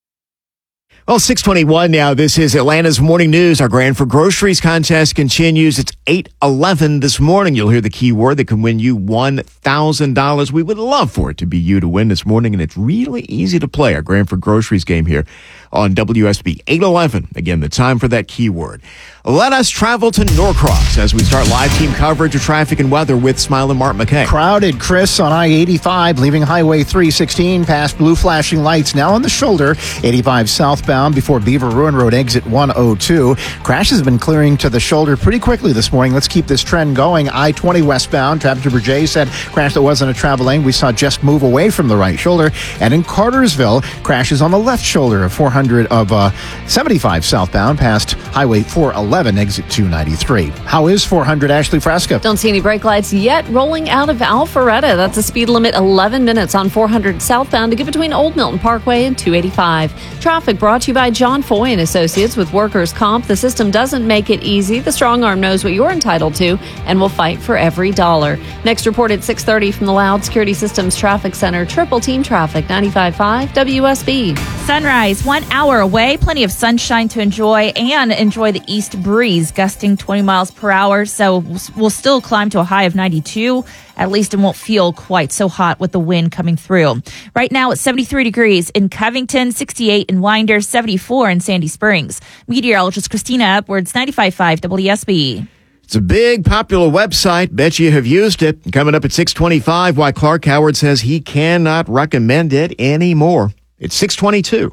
Well, six twenty-one now. This is Atlanta's Morning News. Our Grand for Groceries contest continues. It's eight eleven this morning. You'll hear the key word that can win you one thousand dollars. We would love for it to be you to win this morning, and it's really easy to play. Our Grand for Groceries game here on W S B eight eleven. Again, the time for that keyword. Let us travel to Norcross as we start live team coverage of traffic and weather with Smiling Mark McKay. Crowded, Chris, on I eighty-five, leaving Highway three sixteen past blue flashing lights, now on the shoulder. eighty-five southbound before Beaver Ruin Road exit one oh two. Crashes have been clearing to the shoulder pretty quickly this morning. Let's keep this trend going. I twenty westbound, traffic trooper Jay said crash that wasn't a travel lane. We saw just move away from the right shoulder. And in Cartersville, crashes on the left shoulder of four hundred of uh, seventy-five southbound past Highway four eleven. exit two ninety-three. How is four hundred, Ashley Fresca? Don't see any brake lights yet. Rolling out of Alpharetta. That's a speed limit eleven minutes on four hundred southbound to get between Old Milton Parkway and two eighty-five. Traffic brought to you by John Foy and Associates with Workers' Comp. The system doesn't make it easy. The strong arm knows what you're entitled to and will fight for every dollar. Next report at six thirty from the Loud Security Systems Traffic Center. Triple Team Traffic, ninety-five point five W S B. Sunrise, one hour away. Plenty of sunshine to enjoy and enjoy the east breeze gusting twenty miles per hour. So we'll still climb to a high of ninety-two. At least it won't feel quite so hot with the wind coming through. Right now it's seventy-three degrees in Covington, sixty-eight in Winder, seventy-four in Sandy Springs. Meteorologist Christina Edwards, ninety-five point five W S B. It's a big, popular website. Bet you have used it. Coming up at six twenty-five, why Clark Howard says he cannot recommend it anymore. It's six twenty-two.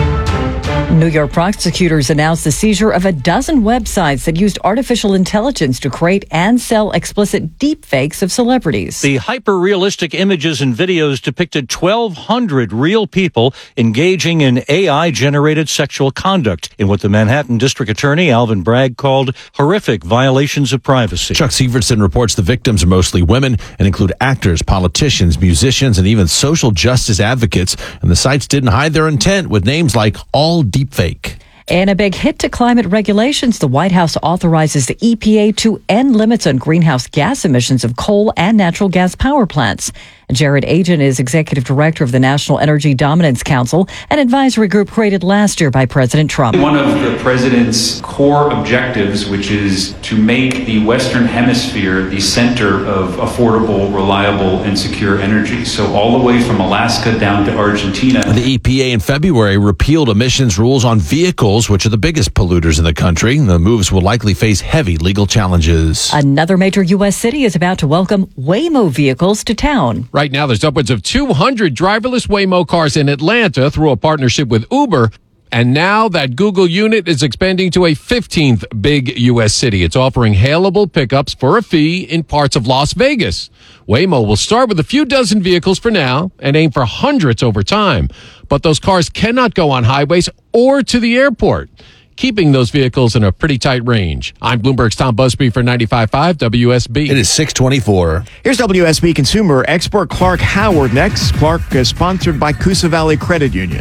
New York prosecutors announced the seizure of a dozen websites that used artificial intelligence to create and sell explicit deepfakes of celebrities. The hyper-realistic images and videos depicted twelve hundred real people engaging in A I-generated sexual conduct in what the Manhattan District Attorney Alvin Bragg called horrific violations of privacy. Chuck Severson reports the victims are mostly women and include actors, politicians, musicians, and even social justice advocates. And the sites didn't hide their intent with names like All Deepfake. And a big hit to climate regulations. The White House authorizes the E P A to end limits on greenhouse gas emissions of coal and natural gas power plants. Jared Agin is executive director of the National Energy Dominance Council, an advisory group created last year by President Trump. One of the president's core objectives, which is to make the Western Hemisphere the center of affordable, reliable, and secure energy. So all the way from Alaska down to Argentina. The E P A in February repealed emissions rules on vehicles, which are the biggest polluters in the country. The moves will likely face heavy legal challenges. Another major U S city is about to welcome Waymo vehicles to town. Right now, there's upwards of two hundred driverless Waymo cars in Atlanta through a partnership with Uber. And now that Google unit is expanding to a fifteenth big U S city. It's offering hailable pickups for a fee in parts of Las Vegas. Waymo will start with a few dozen vehicles for now and aim for hundreds over time. But those cars cannot go on highways or to the airport, keeping those vehicles in a pretty tight range. I'm Bloomberg's Tom Busby for ninety-five point five W S B. It is six twenty-four. Here's W S B consumer expert Clark Howard next. Clark is sponsored by Coosa Valley Credit Union.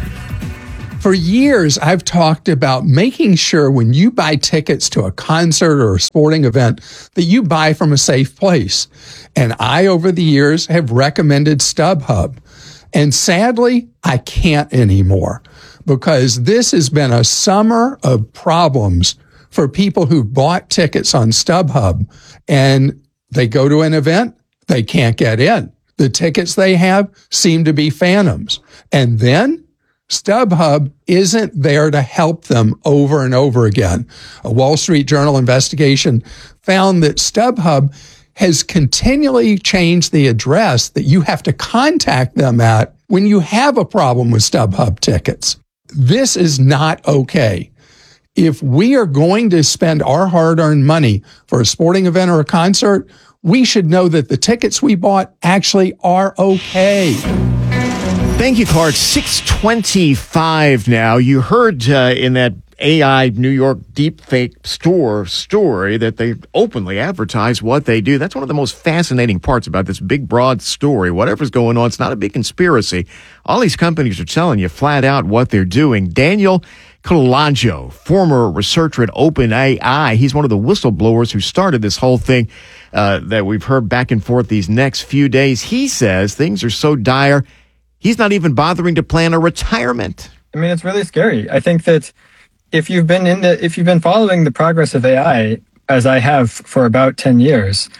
For years, I've talked about making sure when you buy tickets to a concert or a sporting event that you buy from a safe place. And I, over the years, have recommended StubHub. And sadly, I can't anymore because this has been a summer of problems for people who've bought tickets on StubHub and they go to an event, they can't get in. The tickets they have seem to be phantoms. And then StubHub isn't there to help them over and over again. A Wall Street Journal investigation found that StubHub has continually changed the address that you have to contact them at when you have a problem with StubHub tickets. This is not okay. If we are going to spend our hard-earned money for a sporting event or a concert, we should know that the tickets we bought actually are okay. Thank you, Clark. six twenty-five now. You heard uh, in that A I New York deepfake store story that they openly advertise what they do. That's one of the most fascinating parts about this big, broad story. Whatever's going on, it's not a big conspiracy. All these companies are telling you flat out what they're doing. Daniel Colangelo, former researcher at OpenAI, he's one of the whistleblowers who started this whole thing uh, that we've heard back and forth these next few days. He says things are so dire, he's not even bothering to plan a retirement. I mean, it's really scary. I think that if you've been in the, if you've been following the progress of A I, as I have for about ten years,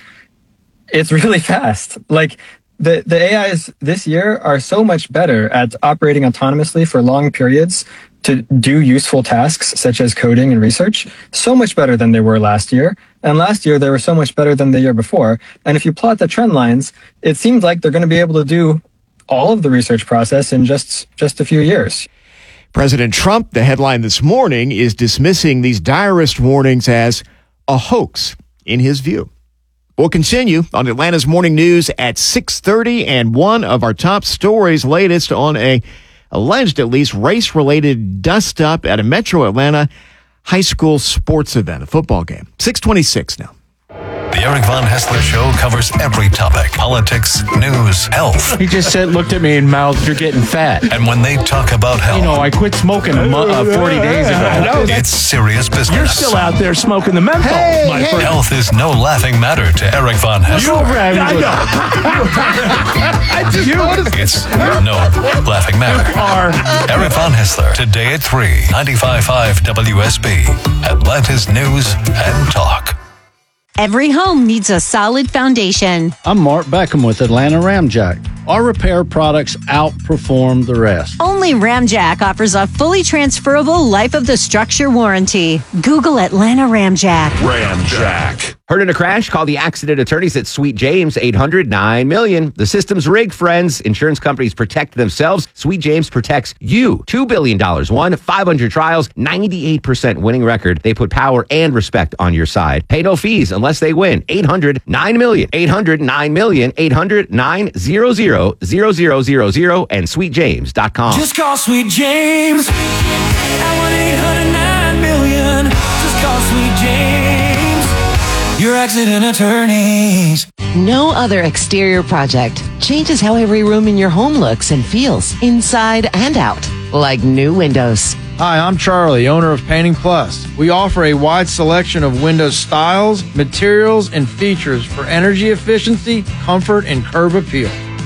it's really fast. Like the, the A Is this year are so much better at operating autonomously for long periods to do useful tasks such as coding and research, so much better than they were last year. And last year, they were so much better than the year before. And if you plot the trend lines, it seems like they're going to be able to do all of the research process in just, just a few years. President Trump, the headline this morning, is dismissing these direst warnings as a hoax, in his view. We'll continue on Atlanta's Morning News at six thirty, and one of our top stories, latest on a alleged, at least, race-related dust-up at a Metro Atlanta high school sports event, a football game. six twenty-six now. The Eric Von Haessler Show covers every topic: politics, news, health. He just said, looked at me and mouthed, "You're getting fat." And when they talk about health, you know, I quit smoking a mo- uh, forty days ago. It's serious business. You're still out there smoking the menthol. Hey, my hey. Health is no laughing matter to Eric Von Haessler. I just noticed. It's no laughing matter. Eric Von Haessler, today at three, ninety-five point five W S B, Atlanta's News and Talk. Every home needs a solid foundation. I'm Mark Beckham with Atlanta Ramjack. Our repair products outperform the rest. Only Ramjack offers a fully transferable life of the structure warranty. Google Atlanta Ramjack. Ramjack. Heard in a crash? Call the accident attorneys at Sweet James, eight hundred nine million. The system's rigged, friends. Insurance companies protect themselves. Sweet James protects you. two billion dollars won, five hundred trials, ninety-eight percent winning record. They put power and respect on your side. Pay no fees unless they win. eight hundred nine million. eight hundred nine million. eight hundred nine hundred zero zero zero zero and sweet james dot com. Just call Sweet James at one eight hundred nine million. Just call Sweet James, your accident attorneys. No other exterior project changes how every room in your home looks and feels, inside and out, like new windows. Hi, I'm Charlie, owner of Painting Plus. We offer a wide selection of window styles, materials, and features for energy efficiency, comfort, and curb appeal.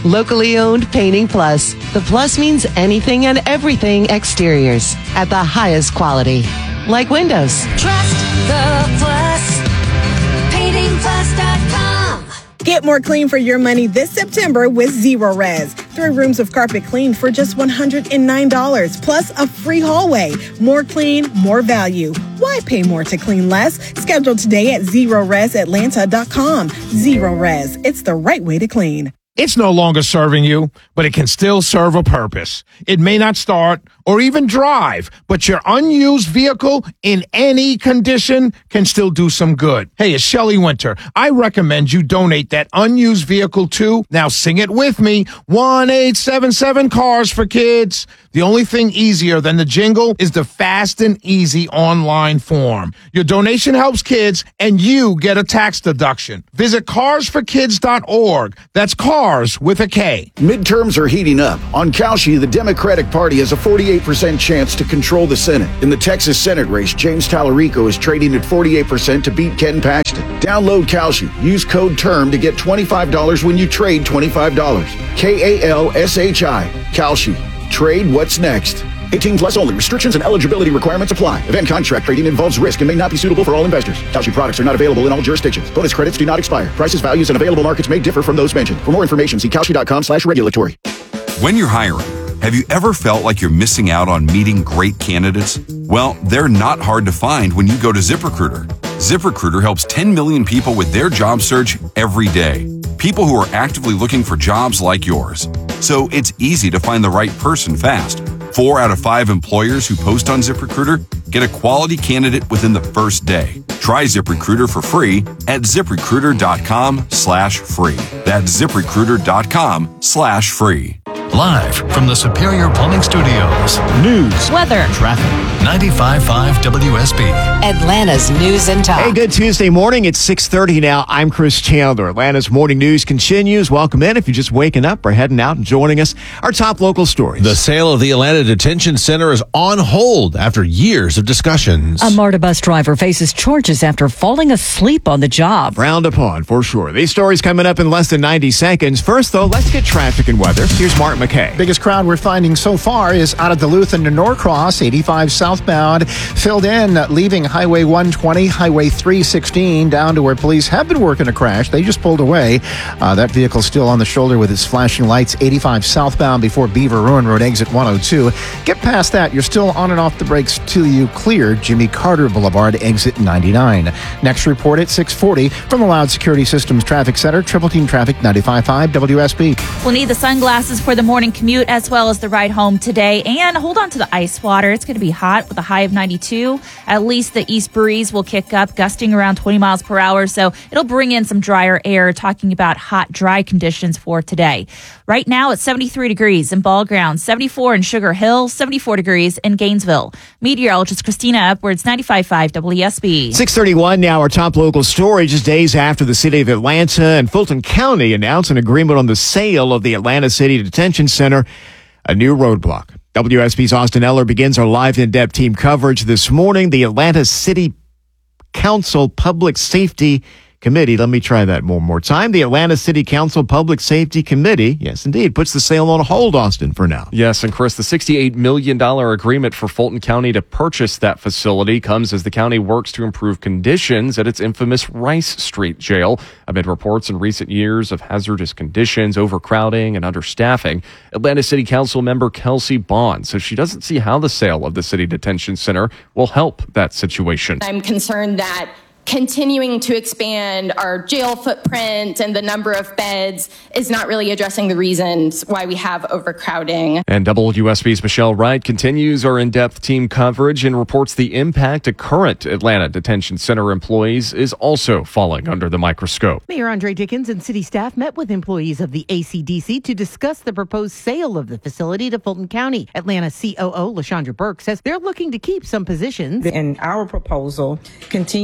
Locally owned Painting Plus. The plus means anything and everything exteriors at the highest quality. Like windows. Trust the Plus. painting plus dot com. Get more clean for your money this September with Zero Res. Three rooms of carpet cleaned for just one hundred nine dollars, plus a free hallway. More clean, more value. Why pay more to clean less? Schedule today at zero res atlanta dot com. Zero Res. It's the right way to clean. It's no longer serving you, but it can still serve a purpose. It may not start or even drive, but your unused vehicle in any condition can still do some good. Hey, it's Shelley Winter. I recommend you donate that unused vehicle to, now sing it with me, one eight seven seven Cars for Kids. The only thing easier than the jingle is the fast and easy online form. Your donation helps kids, and you get a tax deduction. Visit cars for kids dot org. That's cars with a K. Midterms are heating up. On Cauchy, the Democratic Party has a forty-eight percent chance to control the Senate. In the Texas Senate race, James Tallarico is trading at forty-eight percent to beat Ken Paxton. Download Cauchy. Use code TERM to get twenty-five dollars when you trade twenty-five dollars. K A L S H I. Cauchy. Trade what's next. eighteen plus only. Restrictions and eligibility requirements apply. Event contract trading involves risk and may not be suitable for all investors. Cauchy products are not available in all jurisdictions. Bonus credits do not expire. Prices, values, and available markets may differ from those mentioned. For more information, see cauchy dot com slash regulatory. When you're hiring, have you ever felt like you're missing out on meeting great candidates? Well, they're not hard to find when you go to ZipRecruiter. ZipRecruiter helps ten million people with their job search every day. People who are actively looking for jobs like yours. So it's easy to find the right person fast. Four out of five employers who post on ZipRecruiter get a quality candidate within the first day. Try ZipRecruiter for free at ZipRecruiter dot com slash free. That's ZipRecruiter dot com slash free. Live from the Superior Plumbing Studios. News, weather, traffic. ninety-five point five W S B. Atlanta's news and talk. Hey, good Tuesday morning. It's six thirty now. I'm Chris Chandler. Atlanta's morning news continues. Welcome in. If you're just waking up or heading out and joining us, our top local stories. The sale of the Atlanta Detention Center is on hold after years of discussions. A MARTA bus driver faces charges after falling asleep on the job. Frowned upon, for sure. These stories coming up in less than ninety seconds. First, though, let's get traffic and weather. Here's Mark McKay. Biggest crowd we're finding so far is out of Duluth and to Norcross, eighty-five southbound, filled in, leaving Highway one twenty, Highway three sixteen, down to where police have been working a crash. They just pulled away. Uh, that vehicle still on the shoulder with its flashing lights, eighty-five southbound before Beaver Ruin Road, exit one oh two. Get past that, you're still on and off the brakes till you clear Jimmy Carter Boulevard, exit ninety-nine. Next report at six forty from the Loud Security Systems Traffic Center, Triple Team Traffic ninety-five point five W S B. We'll need the sunglasses for the morning commute as well as the ride home today. And hold on to the ice water. It's going to be hot with a high of ninety-two. At least the east breeze will kick up, gusting around twenty miles per hour. So it'll bring in some drier air, talking about hot, dry conditions for today. Right now it's seventy-three degrees in Ball Ground, seventy-four in Sugar Hill, seventy-four degrees in Gainesville. Meteorologist Christina Upwards, ninety-five point five W S B. six thirty-one now, our top local story, just days after the city of Atlanta and Fulton County announced an agreement on the sale of the Atlanta City Detention Center, a new roadblock. W S B's Austin Eller begins our live in-depth team coverage this morning. The Atlanta City Council Public Safety Committee, let me try that one more time. The Atlanta City Council Public Safety Committee, yes, indeed, puts the sale on hold, Austin, for now. Yes, and Chris, the sixty-eight million dollars agreement for Fulton County to purchase that facility comes as the county works to improve conditions at its infamous Rice Street jail amid reports in recent years of hazardous conditions, overcrowding, and understaffing. Atlanta City Council member Kelsey Bond says she doesn't see how the sale of the city detention center will help that situation. I'm concerned that continuing to expand our jail footprint and the number of beds is not really addressing the reasons why we have overcrowding. And W S B's Michelle Wright continues our in-depth team coverage and reports the impact of current Atlanta Detention Center employees is also falling under the microscope. Mayor Andre Dickens and city staff met with employees of the A C D C to discuss the proposed sale of the facility to Fulton County. Atlanta C O O LaShondra Burke says they're looking to keep some positions. And our proposal continue to be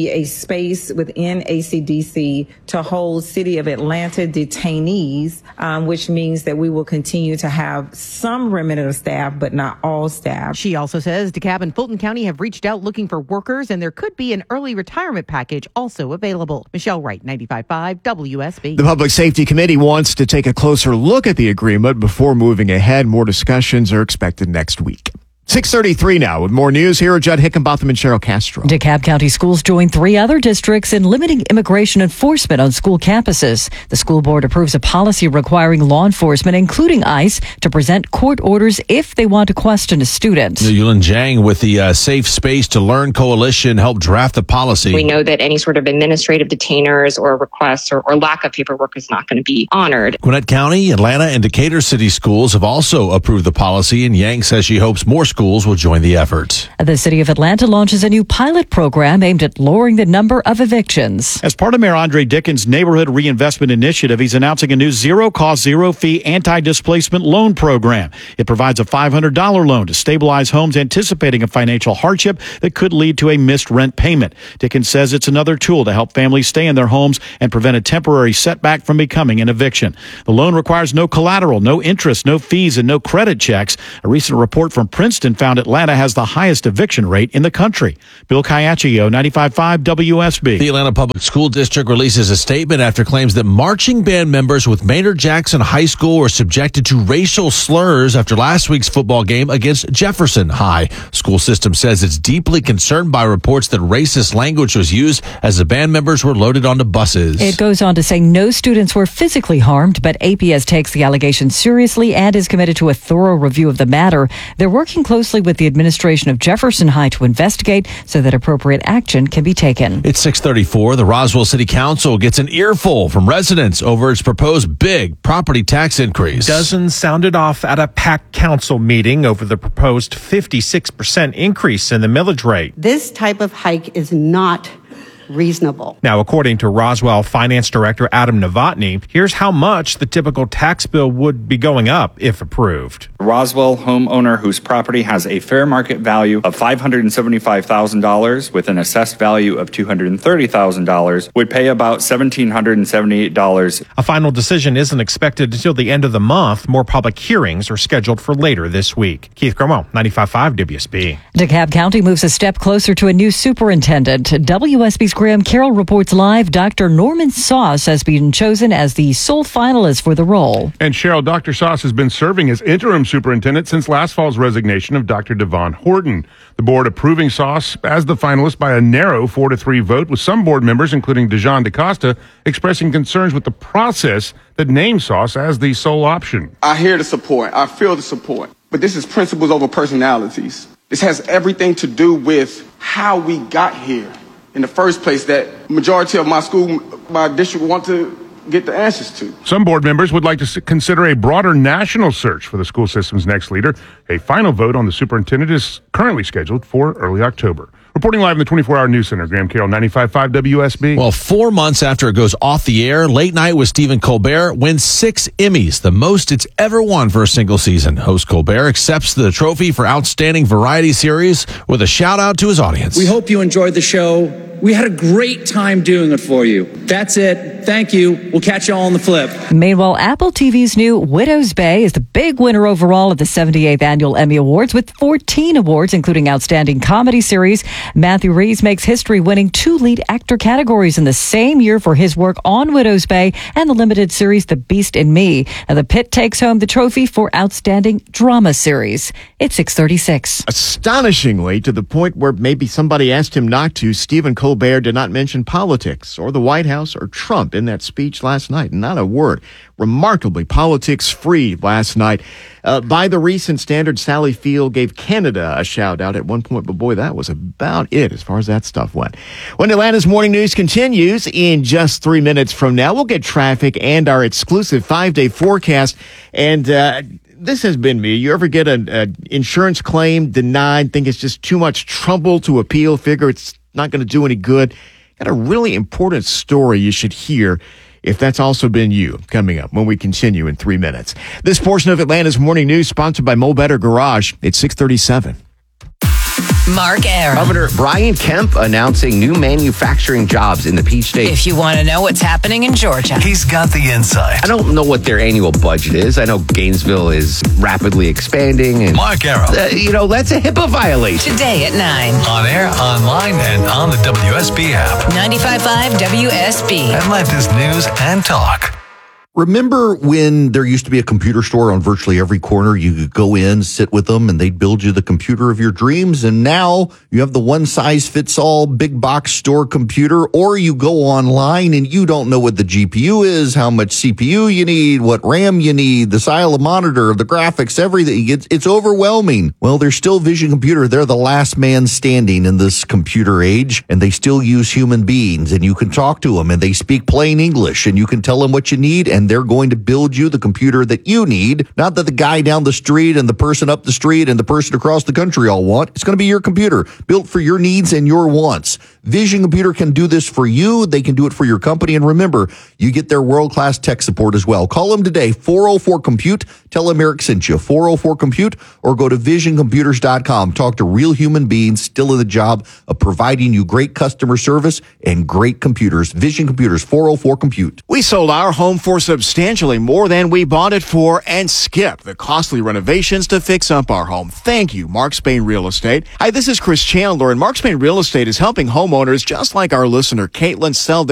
be a space within A C D C to hold City of Atlanta detainees, um, which means that we will continue to have some remnant of staff, but not all staff. She also says DeKalb and Fulton County have reached out looking for workers, and there could be an early retirement package also available. Michelle Wright, ninety-five point five W S B. The Public Safety Committee wants to take a closer look at the agreement before moving ahead. More discussions are expected next week. six thirty-three now with more news. Here are Judd Hickenbotham and Cheryl Castro. DeKalb County schools join three other districts in limiting immigration enforcement on school campuses. The school board approves a policy requiring law enforcement, including ICE, to present court orders if they want to question a student. Yulin Zhang with the uh, Safe Space to Learn Coalition helped draft the policy. We know that any sort of administrative detainers or requests or, or lack of paperwork is not going to be honored. Gwinnett County, Atlanta, and Decatur City schools have also approved the policy, and Yang says she hopes more schools will join the effort. The City of Atlanta launches a new pilot program aimed at lowering the number of evictions. As part of Mayor Andre Dickens' Neighborhood Reinvestment Initiative, he's announcing a new zero-cost, zero-fee anti-displacement loan program. It provides a five hundred dollars loan to stabilize homes anticipating a financial hardship that could lead to a missed rent payment. Dickens says it's another tool to help families stay in their homes and prevent a temporary setback from becoming an eviction. The loan requires no collateral, no interest, no fees, and no credit checks. A recent report from Princeton found Atlanta has the highest eviction rate in the country. Bill Caiaccio, ninety-five point five W S B. The Atlanta Public School District releases a statement after claims that marching band members with Maynard Jackson High School were subjected to racial slurs after last week's football game against Jefferson High. School system says it's deeply concerned by reports that racist language was used as the band members were loaded onto buses. It goes on to say no students were physically harmed, but A P S takes the allegations seriously and is committed to a thorough review of the matter. They're working closely with the administration of Jefferson High to investigate so that appropriate action can be taken. It's six thirty-four. The Roswell City Council gets an earful from residents over its proposed big property tax increase. Dozens sounded off at a packed council meeting over the proposed fifty-six percent increase in the millage rate. This type of hike is not reasonable. Now, according to Roswell Finance Director Adam Novotny, here's how much the typical tax bill would be going up if approved. A Roswell homeowner whose property has a fair market value of five hundred seventy-five thousand dollars with an assessed value of two hundred thirty thousand dollars would pay about one thousand seven hundred seventy-eight dollars. A final decision isn't expected until the end of the month. More public hearings are scheduled for later this week. Keith Grumwell, ninety-five point five W S B. DeKalb County moves a step closer to a new superintendent. W S B's Graham Carroll reports live. Doctor Norman Sauce has been chosen as the sole finalist for the role. And Cheryl, Doctor Sauce has been serving as interim superintendent since last fall's resignation of Doctor Devon Horton. The board approving Sauce as the finalist by a narrow four to three vote, with some board members, including Dejan DaCosta, expressing concerns with the process that named Sauce as the sole option. I hear the support. I feel the support. But this is principles over personalities. This has everything to do with how we got here in the first place, that majority of my school, my district, want to get the answers to. Some board members would like to consider a broader national search for the school system's next leader. A final vote on the superintendent is currently scheduled for early October. Reporting live in the twenty-four hour News Center, Graham Carroll, ninety-five point five W S B. Well, four months after it goes off the air, Late Night with Stephen Colbert wins six Emmys, the most it's ever won for a single season. Host Colbert accepts the trophy for Outstanding Variety Series with a shout out to his audience. We hope you enjoyed the show. We had a great time doing it for you. That's it. Thank you. We'll catch you all on the flip. Meanwhile, Apple T V's new Widow's Bay is the big winner overall at the seventy-eighth Annual Emmy Awards with fourteen awards, including Outstanding Comedy Series. Matthew Reeves makes history, winning two lead actor categories in the same year for his work on Widow's Bay and the limited series The Beast in Me. Now, The Pit takes home the trophy for Outstanding Drama Series. It's six thirty-six. Astonishingly, to the point where maybe somebody asked him not to, Stephen Colbert did not mention politics or the White House or Trump in that speech last night. Not a word. Remarkably politics-free last night. Uh, by the recent standard, Sally Field gave Canada a shout-out at one point, but boy, that was about it as far as that stuff went. When Atlanta's Morning News continues in just three minutes from now, we'll get traffic and our exclusive five-day forecast. And uh, this has been me. You ever get an insurance claim denied, think it's just too much trouble to appeal, figure it's not going to do any good? Got a really important story you should hear if that's also been you, coming up when we continue in three minutes. This portion of Atlanta's Morning News sponsored by Mo Better Garage. It's six thirty-seven. Mark Aram. Governor Brian Kemp announcing new manufacturing jobs in the Peach State. If you want to know what's happening in Georgia, he's got the insight. I don't know what their annual budget is. I know Gainesville is rapidly expanding. And, Mark Aram. Uh, you know, that's a HIPAA violation. Today at nine. On air, online, and on the W S B app. ninety-five point five W S B. Atlanta's News and Talk. Remember when there used to be a computer store on virtually every corner? You could go in, sit with them, and they'd build you the computer of your dreams. And now you have the one-size-fits-all big box store computer, or you go online and you don't know what the G P U is, how much C P U you need, what RAM you need, the style of monitor, the graphics, everything. It's, it's overwhelming. Well, there's still Vision Computer. They're the last man standing in this computer age, and they still use human beings, and you can talk to them, and they speak plain English, and you can tell them what you need, and they're going to build you the computer that you need. Not that the guy down the street and the person up the street and the person across the country all want. It's going to be your computer, built for your needs and your wants. Vision Computer can do this for you. They can do it for your company. And remember, you get their world-class tech support as well. Call them today, four oh four compute. Tell them Eric sent you, four oh four compute, or go to vision computers dot com. Talk to real human beings still in the job of providing you great customer service and great computers. Vision Computers, four oh four compute. We sold our home for substantially more than we bought it for and skipped the costly renovations to fix up our home. Thank you, Mark Spain Real Estate. Hi, this is Chris Chandler, and Mark Spain Real Estate is helping homeowners just like our listener, Caitlin, sell their